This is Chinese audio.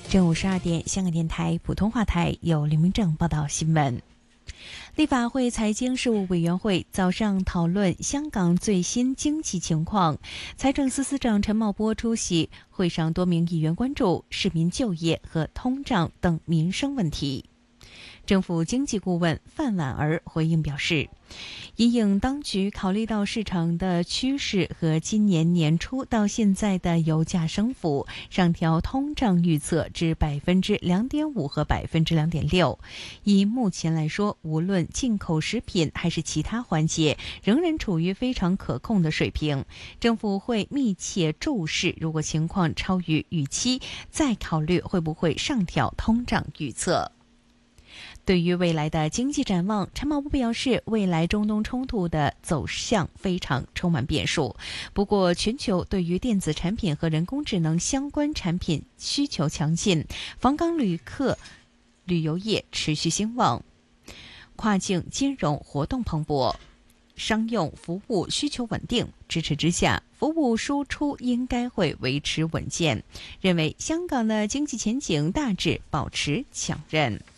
正午12点，香港电台普通话台由林明正报道新闻。立法会财经事务委员会早上讨论香港最新经济情况，财政司司长陈茂波出席会上，多名议员关注市民就业和通胀等民生问题。政府经济顾问范婉儿回应表示，因应当局考虑到市场的趋势和今年年初到现在的油价升幅，上调通胀预测至 2.5% 和 2.6%。以目前来说，无论进口食品还是其他环节，仍然处于非常可控的水平。政府会密切注视，如果情况超于预期，再考虑会不会上调通胀预测。对于未来的经济展望，陈茂波表示，未来中东冲突的走向非常充满变数。不过，全球对于电子产品和人工智能相关产品需求强劲，访港旅游业持续兴旺，跨境金融活动蓬勃，商用服务需求稳定。支持之下，服务输出应该会维持稳健。认为香港的经济前景大致保持强韧。